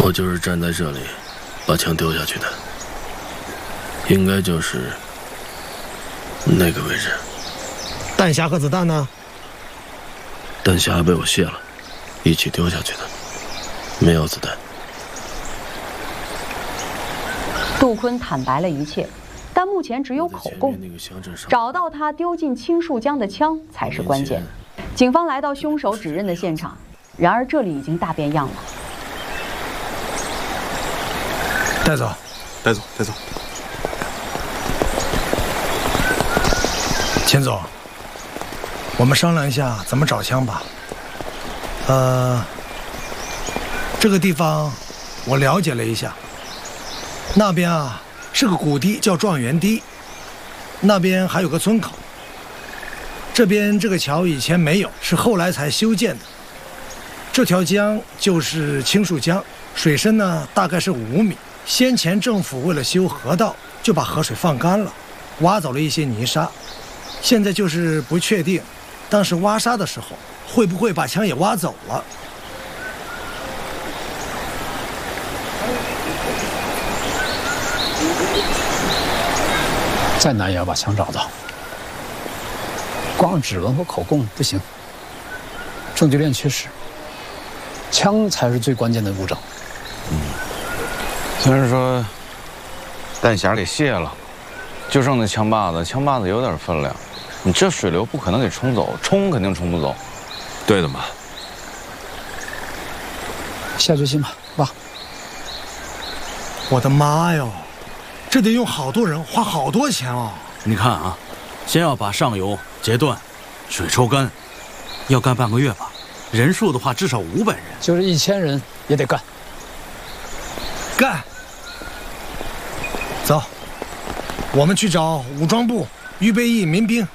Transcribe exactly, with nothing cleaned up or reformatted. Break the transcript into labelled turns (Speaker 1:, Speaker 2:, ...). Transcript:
Speaker 1: 我就是站在这里，把枪丢下去的，应该就是那个位置。
Speaker 2: 弹匣和子弹呢？
Speaker 1: 弹匣被我卸了，一起丢下去的，没有子弹。
Speaker 3: 杜坤坦白了一切，但目前只有口供，找到他丢进青树江的枪才是关键。警方来到凶手指认的现场，然而这里已经大变样了。
Speaker 2: 带走，
Speaker 4: 带走，带走。
Speaker 2: 钱总，我们商量一下怎么找枪吧。呃，这个地方我了解了一下，那边啊是个谷地，叫状元堤，那边还有个村口。这边这个桥以前没有，是后来才修建的。这条江就是青树江，水深呢大概是五米。先前政府为了修河道，就把河水放干了，挖走了一些泥沙。现在就是不确定，当时挖沙的时候会不会把枪也挖走了。
Speaker 5: 再难也要把枪找到，光指纹和口供不行，证据链缺失，枪才是最关键的物证。
Speaker 6: 嗯，虽然说弹匣给卸了，就剩那枪把子，枪把子有点分量，你这水流不可能给冲走，冲肯定冲不走。
Speaker 4: 对的嘛。
Speaker 5: 下决心吧，爸。
Speaker 2: 我的妈哟！这得用好多人，花好多钱哦。
Speaker 7: 你看啊，先要把上游截断，水抽干，要干半个月吧。人数的话，至少五百人，
Speaker 5: 就是一千人也得干。
Speaker 2: 干！走，我们去找武装部、预备役民兵，